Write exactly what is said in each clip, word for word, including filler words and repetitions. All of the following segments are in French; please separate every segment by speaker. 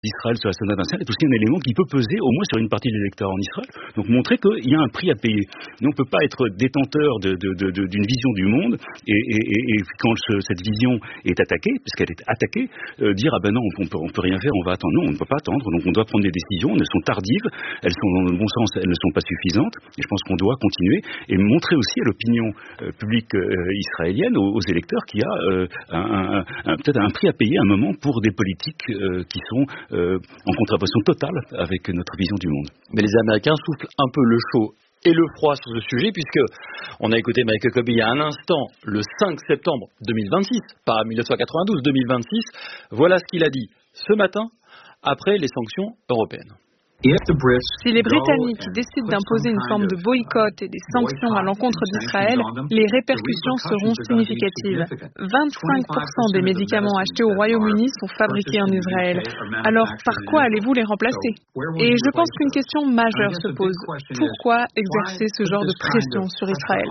Speaker 1: d'Israël sur la scène internationale est aussi un élément qui peut peser au moins sur une partie de l'électorat en Israël. Donc montrer qu'il y a un prix à payer. Nous, on ne peut pas être détenteur de, de, de, de, d'une vision du monde et, et, et, et quand ce, cette vision est attaquée, puisqu'elle est attaquée, euh, dire ah ben non, on peut, on peut rien faire, on va attendre. Non, on ne peut pas attendre. Donc on doit prendre des décisions. Elles sont tardives, elles sont dans le bon sens, elles ne sont pas suffisantes. Et je pense qu'on doit continuer et montrer aussi à l'opinion euh, publique euh, israélienne, aux, aux électeurs, qu'il y a euh, un, un, un, peut-être un prix à payer à un moment pour des politiques euh, qui sont Euh, en contravention totale avec notre vision du monde.
Speaker 2: Mais les Américains soufflent un peu le chaud et le froid sur ce sujet, puisque on a écouté Mike Huckabee il y a un instant, le cinq septembre deux mille vingt-six, pas mille neuf cent quatre-vingt-douze, deux mille vingt-six. Voilà ce qu'il a dit ce matin après les sanctions européennes.
Speaker 3: Si les Britanniques décident d'imposer une forme de boycott et des sanctions à l'encontre d'Israël, les répercussions seront significatives. vingt-cinq pour cent des médicaments achetés au Royaume-Uni sont fabriqués en Israël. Alors, par quoi allez-vous les remplacer? Et je pense qu'une question majeure se pose. Pourquoi exercer ce genre de pression sur Israël?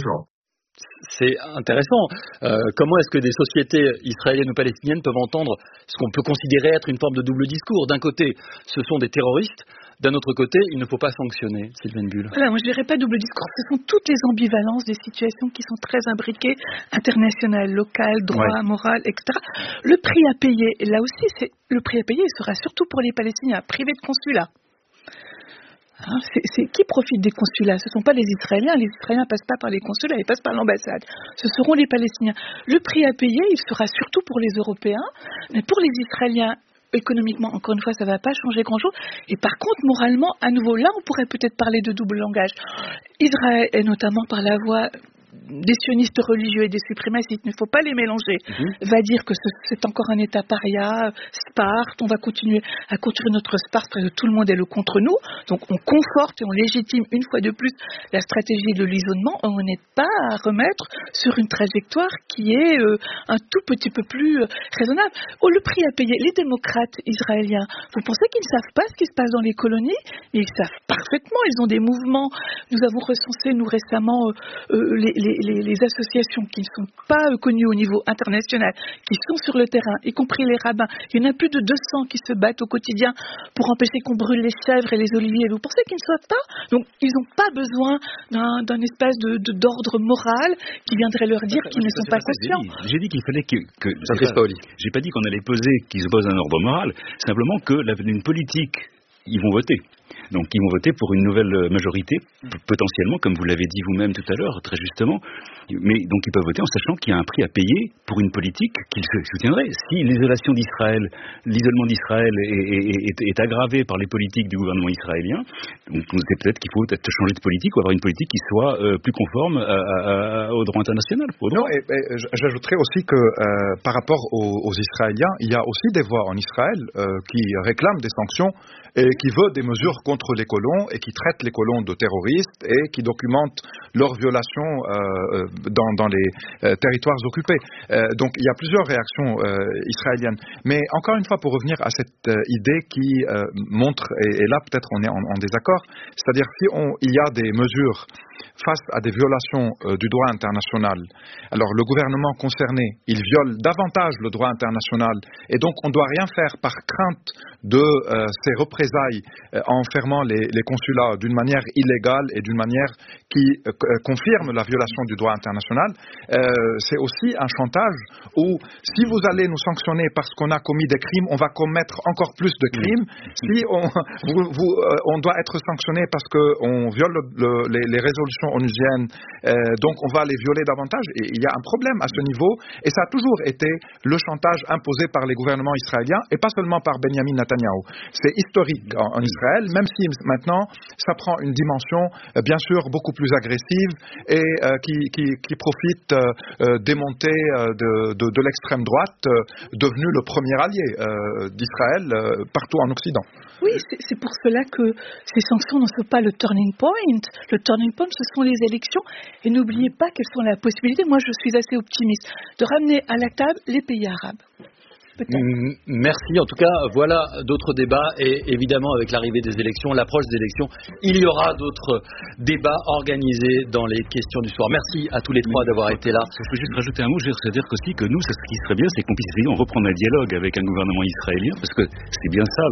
Speaker 2: C'est intéressant. Euh, comment est-ce que des sociétés israéliennes ou palestiniennes peuvent entendre ce qu'on peut considérer être une forme de double discours? D'un côté, ce sont des terroristes. D'un autre côté, il ne faut pas sanctionner. Sylvaine Bulle.
Speaker 4: Voilà, moi je dirais pas double discours. Ce sont toutes les ambivalences des situations qui sont très imbriquées, internationales, locales, droit, ouais. moral, et cetera. Le prix à payer, là aussi, c'est le prix à payer, il sera surtout pour les Palestiniens privés de consulat. Hein, c'est, c'est qui profite des consulats? Ce ne sont pas les Israéliens. Les Israéliens ne passent pas par les consulats, ils passent par l'ambassade. Ce seront les Palestiniens. Le prix à payer, il sera surtout pour les Européens, mais pour les Israéliens, économiquement, encore une fois, ça ne va pas changer grand-chose. Et par contre, moralement, à nouveau, là, on pourrait peut-être parler de double langage. Israël, et notamment par la voie des sionistes religieux et des suprémacistes, il ne faut pas les mélanger, mmh. va dire que ce, c'est encore un État paria, Sparte, on va continuer à construire notre Sparte parce que tout le monde est le contre nous, donc on conforte et on légitime une fois de plus la stratégie de l'isolement, on n'est pas à remettre sur une trajectoire qui est euh, un tout petit peu plus euh, raisonnable. Oh, le prix à payer, les démocrates israéliens, vous pensez qu'ils ne savent pas ce qui se passe dans les colonies? Ils savent parfaitement, ils ont des mouvements, nous avons recensé nous récemment euh, euh, les, les Les, les associations qui ne sont pas euh, connues au niveau international, qui sont sur le terrain, y compris les rabbins. Il y en a plus de deux cents qui se battent au quotidien pour empêcher qu'on brûle les chèvres et les oliviers. Vous pensez qu'ils ne savent pas? Donc, ils n'ont pas besoin d'un, d'un espèce de, de, d'ordre moral qui viendrait leur dire qu'ils ne sont pas conscients.
Speaker 1: J'ai dit, j'ai dit qu'il fallait que... que j'ai, pas, j'ai pas dit qu'on allait poser, qu'ils posent un ordre moral, simplement que la, une politique, ils vont voter. Donc ils vont voter pour une nouvelle majorité, p- potentiellement, comme vous l'avez dit vous-même tout à l'heure, très justement. Mais donc ils peuvent voter en sachant qu'il y a un prix à payer pour une politique qu'ils soutiendraient. Si l'isolation d'Israël, l'isolement d'Israël est, est, est, est aggravé par les politiques du gouvernement israélien, donc c'est peut-être qu'il faut peut-être changer de politique ou avoir une politique qui soit euh, plus conforme à, à, à, au droit international. Au droit.
Speaker 5: Non, et, et, j'ajouterais aussi que euh, par rapport aux, aux Israéliens, il y a aussi des voix en Israël euh, qui réclament des sanctions et qui veulent des mesures contre les colons et qui traitent les colons de terroristes et qui documentent leurs violations euh, dans, dans les euh, territoires occupés. Euh, donc il y a plusieurs réactions euh, israéliennes. Mais encore une fois, pour revenir à cette euh, idée qui euh, montre, et, et là peut-être on est en, en désaccord, c'est-à-dire si on, il y a des mesures face à des violations euh, du droit international, alors le gouvernement concerné, il viole davantage le droit international et donc on ne doit rien faire par crainte de euh, ces représailles euh, en fermant les, les consulats d'une manière illégale et d'une manière qui euh, confirme la violation du droit international. Euh, c'est aussi un chantage où si vous allez nous sanctionner parce qu'on a commis des crimes, on va commettre encore plus de crimes. Si on, vous, vous, euh, on doit être sanctionné parce qu'on viole le, le, les, les résolutions onusiennes, euh, donc on va les violer davantage. Et il y a un problème à ce niveau et ça a toujours été le chantage imposé par les gouvernements israéliens et pas seulement par Benjamin Netanyahu. C'est historique en, en Israël, même si maintenant ça prend une dimension euh, bien sûr beaucoup plus agressive et euh, qui, qui, qui profite euh, des montées euh, de, de, de l'extrême droite, euh, devenu le premier allié euh, d'Israël euh, partout en Occident.
Speaker 4: Oui, c'est, c'est pour cela que ces sanctions ne sont pas le turning point. Le turning point, ce sont les élections. Et n'oubliez pas qu'elles sont la possibilité, moi je suis assez optimiste, de ramener à la table les pays arabes.
Speaker 2: Peut-être. Merci. En tout cas, voilà d'autres débats et évidemment avec l'arrivée des élections, l'approche des élections, il y aura d'autres débats organisés dans les questions du soir. Merci à tous les trois d'avoir été là.
Speaker 1: Je peux juste rajouter un mot, c'est-à-dire qu'aussi que nous, ce qui serait bien, c'est qu'on puisse essayer de reprendre un dialogue avec un gouvernement israélien, parce que c'est bien ça